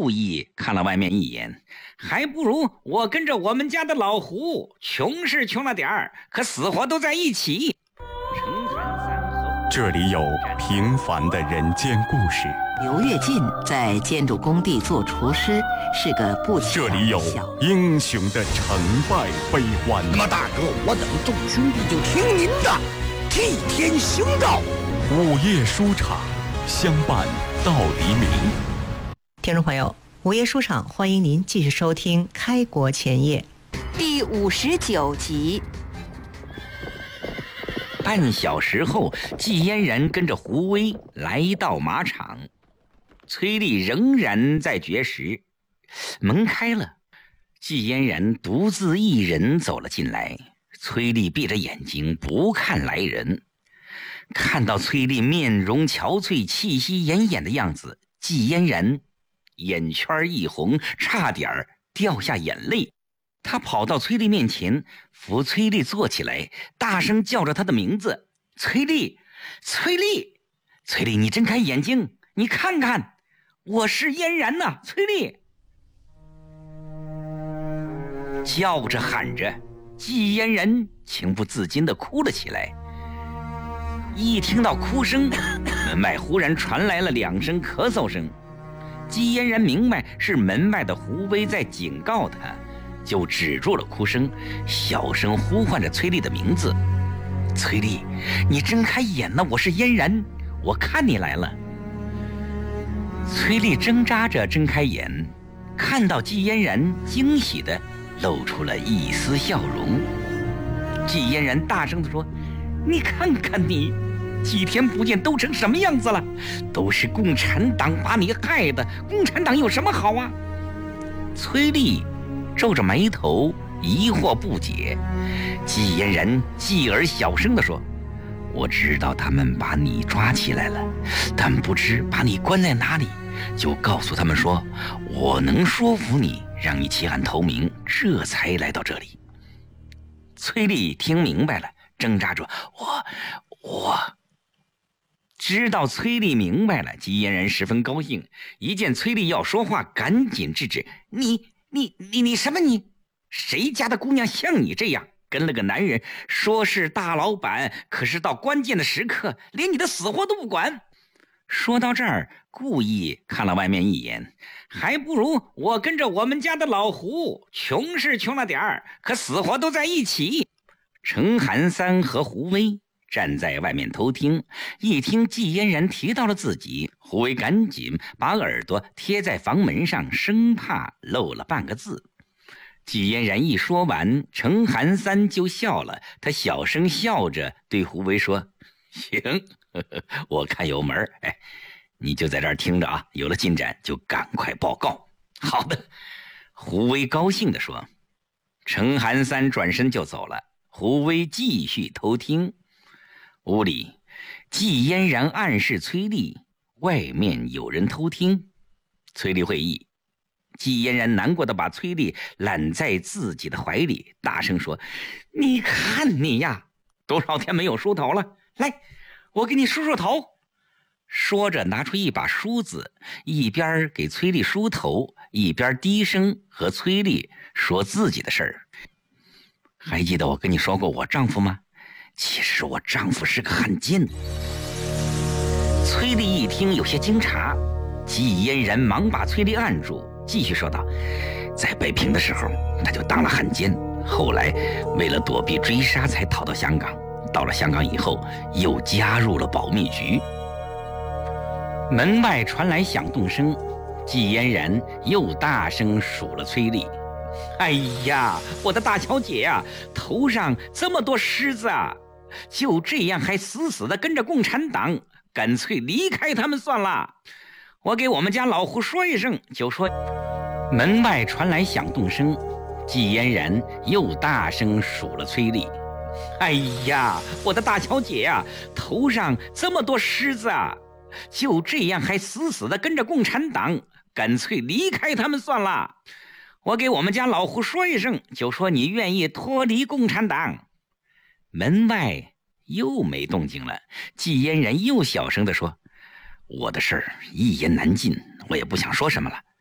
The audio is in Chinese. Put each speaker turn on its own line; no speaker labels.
故意看了外面一眼，还不如我跟着我们家的老胡，穷是穷了点儿，可死活都在一起。
这里有平凡的人间故事，
刘跃进在建筑工地做厨师，是个不起眼的
这里有英雄的成败悲欢。
那么大哥，我等众兄弟就听您的，替天行道。
午夜书场，相伴到黎明。
听众朋友，午夜书场欢迎您继续收听《开国前夜》
第59集。
半小时后，季嫣然跟着胡威来到马场，崔丽仍然在绝食。门开了，季嫣然独自一人走了进来。崔丽闭着眼睛不看来人，看到崔丽面容憔悴、气息奄奄的样子，季嫣然眼圈一红，差点掉下眼泪。他跑到崔丽面前，扶崔丽坐起来，大声叫着她的名字：崔丽，崔丽，崔丽，你睁开眼睛，你看看，我是嫣然呐，崔丽。叫着喊着，季嫣然情不自禁地哭了起来。一听到哭声，门外忽然传来了2声咳嗽声。季嫣然明白是门外的胡威在警告他，就止住了哭声，小声呼唤着崔丽的名字：崔丽，你睁开眼了，我是嫣然，我看你来了。崔丽挣扎着睁开眼，看到季嫣然，惊喜地露出了一丝笑容。季嫣然大声地说：你看看你，几天不见都成什么样子了，都是共产党把你害的，共产党有什么好啊？崔丽皱着眉头，疑惑不解。季嫣然继而小声地说：我知道他们把你抓起来了，但不知把你关在哪里，就告诉他们说我能说服你，让你弃暗投明，这才来到这里。崔丽听明白了，挣扎着：我知道崔丽明白了。季嫣然十分高兴，一见崔丽要说话，赶紧制止：你什么你？谁家的姑娘像你这样，跟了个男人，说是大老板，可是到关键的时刻，连你的死活都不管。说到这儿，故意看了外面一眼，还不如我跟着我们家的老胡，穷是穷了点儿，可死活都在一起。程寒三和胡威站在外面偷听，一听季嫣然提到了自己，胡威赶紧把耳朵贴在房门上，生怕漏了半个字。季嫣然一说完，程寒三就笑了，他小声笑着对胡威说：行，我看有门，你就在这儿听着啊，有了进展就赶快报告。好的，胡威高兴地说。程寒三转身就走了，胡威继续偷听。屋里，季嫣然暗示崔丽，外面有人偷听。崔丽会意，季嫣然难过的把崔丽揽在自己的怀里，大声说：你看你呀，多少天没有梳头了，来，我给你梳梳头。说着拿出一把梳子，一边给崔丽梳头，一边低声和崔丽说自己的事儿。还记得我跟你说过我丈夫吗？其实我丈夫是个汉奸。崔丽一听有些惊诧，季嫣然忙把崔丽按住，继续说道：在北平的时候他就当了汉奸，后来为了躲避追杀才逃到香港，到了香港以后又加入了保密局。门外传来响动声，季嫣然又大声数了崔丽：哎呀，我的大小姐啊，头上这么多虱子啊，就这样还死死的跟着共产党，干脆离开他们算了。我给我们家老胡说一声，就说。门外传来响动声，季嫣然又大声数了崔丽：哎呀，我的大小姐啊，头上这么多虱子啊，就这样还死死的跟着共产党，干脆离开他们算了。我给我们家老胡说一声，就说你愿意脱离共产党。门外又没动静了，季嫣然又小声地说：我的事儿一言难尽，我也不想说什么了，